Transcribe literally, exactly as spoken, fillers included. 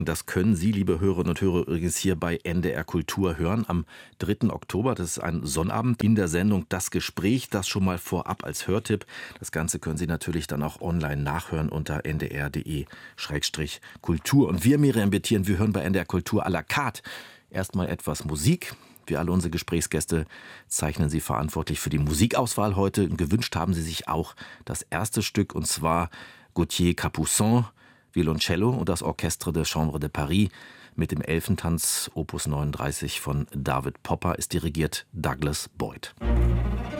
Das können Sie, liebe Hörerinnen und Hörer, übrigens hier bei N D R Kultur hören am dritten Oktober. Das ist ein Sonnabend in der Sendung Das Gespräch. Das schon mal vorab als Hörtipp. Das Ganze können Sie natürlich dann auch online nachhören unter n d r punkt d e Schrägstrich Kultur. Und wir, Miriam Bethien, wir hören bei N D R Kultur à la carte erstmal etwas Musik. Wie alle unsere Gesprächsgäste zeichnen Sie verantwortlich für die Musikauswahl heute. Und gewünscht haben Sie sich auch das erste Stück, und zwar Gauthier Capuçon, Violoncello und das Orchestre de Chambre de Paris mit dem Elfentanz Opus neununddreißig von David Popper, ist dirigiert Douglas Boyd.